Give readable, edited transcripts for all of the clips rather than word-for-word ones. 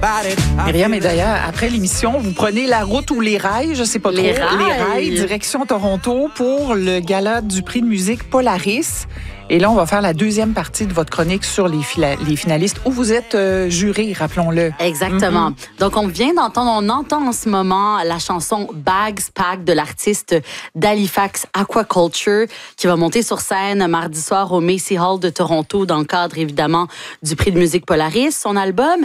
Myriam, et d'ailleurs, après l'émission, vous prenez la route ou les rails, je sais pas Les trop, rails. les rails, direction Toronto pour le gala du prix de musique Polaris. Et là, on va faire la deuxième partie de votre chronique sur les finalistes où vous êtes juré, rappelons-le. Exactement. Donc, on entend en ce moment la chanson Bags Pack de l'artiste d'Halifax Aquaculture qui va monter sur scène mardi soir au Macy Hall de Toronto dans le cadre, évidemment, du prix de musique Polaris. Son album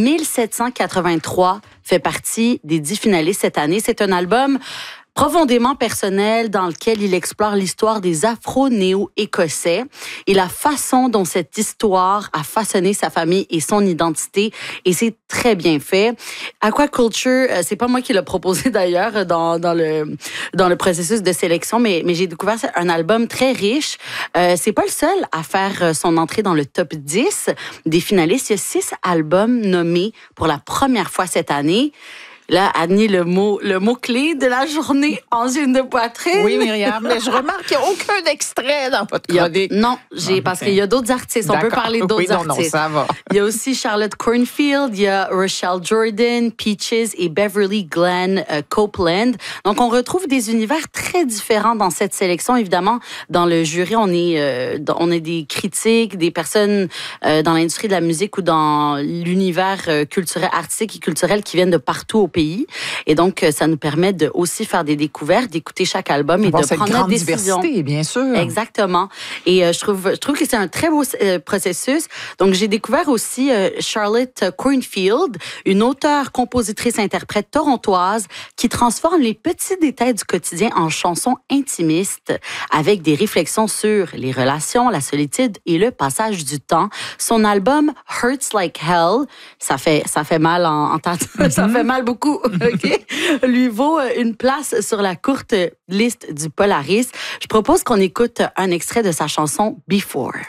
1783 fait partie des 10 finalistes cette année. C'est un album profondément personnel dans lequel il explore l'histoire des Afro-Néo-Écossais et la façon dont cette histoire a façonné sa famille et son identité. Et c'est très bien fait. Aquaculture, c'est pas moi qui l'ai proposé d'ailleurs dans le processus de sélection, mais j'ai découvert un album très riche. C'est pas le seul à faire son entrée dans le top 10 des finalistes. Il y a 6 albums nommés pour la première fois cette année. Là, Annie, le mot-clé de la journée, angine de poitrine. Oui, Myriam, mais je remarque qu'il n'y a aucun extrait dans votre chronique. Parce qu'il y a d'autres artistes. On peut parler d'autres artistes. Non, ça va. Il y a aussi Charlotte Cornfield, il y a Rochelle Jordan, Peaches et Beverly Glenn Copeland. Donc, on retrouve des univers très différents dans cette sélection. Évidemment, dans le jury, on est des critiques, des personnes dans l'industrie de la musique ou dans l'univers culturel, artistique et culturel qui viennent de partout au pays. Et donc, ça nous permet de aussi faire des découvertes, d'écouter chaque album et de prendre notre décision. Diversité, bien sûr. Exactement. Et je trouve que c'est un très beau processus. Donc, j'ai découvert aussi Charlotte Cornfield, une auteure, compositrice, interprète torontoise qui transforme les petits détails du quotidien en chansons intimistes avec des réflexions sur les relations, la solitude et le passage du temps. Son album Hurts Like Hell, ça fait mal en temps, ça fait mal beaucoup, OK? Lui vaut une place sur la courte liste du Polaris. Je propose qu'on écoute un extrait de sa chanson Before.